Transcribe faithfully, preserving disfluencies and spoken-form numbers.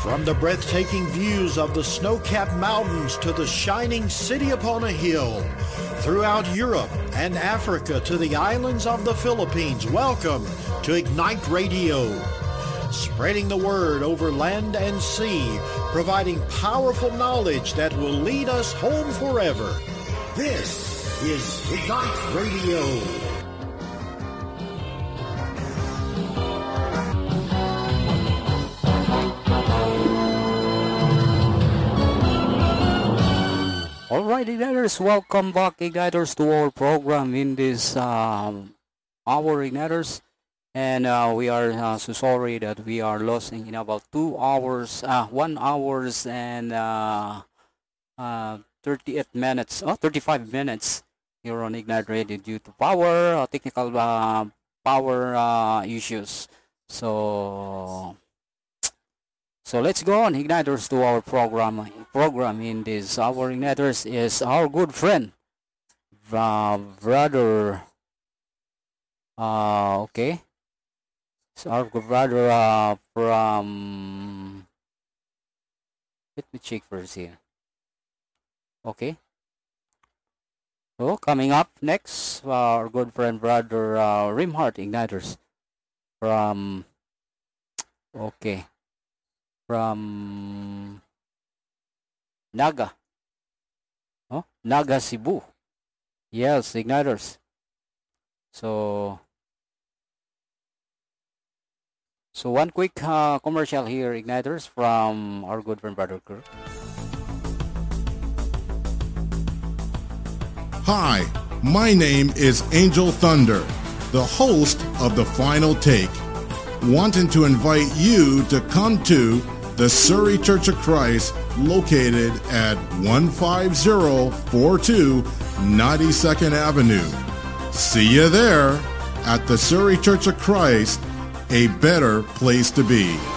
From the breathtaking views of the snow-capped mountains to the shining city upon a hill, throughout Europe and Africa to the islands of the Philippines, welcome to Ignite Radio. Spreading the word over land and sea, providing powerful knowledge that will lead us home forever. This is Ignite Radio. Alright, Igniters, welcome back, Igniters, to our program in this um, hour, Igniters. And uh, we are uh, so sorry that we are losing in about two hours, uh, one hours and uh, uh, thirty-eight minutes, oh, thirty-five minutes here on Ignite Radio due to power, uh, technical uh, power uh, issues. So... So let's go on, Igniters, to our program. Program in this hour, Igniters, is our good friend, uh, brother. Uh, okay, so our good brother uh, from. Let me check first here. Okay. So coming up next, uh, our good friend, brother uh, Rimhart, Igniters, from. Okay. From Naga, oh, Naga, Cebu. Yes, Igniters. So, so one quick uh, commercial here, Igniters, from our good friend Brother Kirk. Hi, my name is Angel Thunder, the host of The Final Take, wanting to invite you to come to the Surrey Church of Christ, located at one five zero four two ninety-second Avenue. See you there at the Surrey Church of Christ, a better place to be.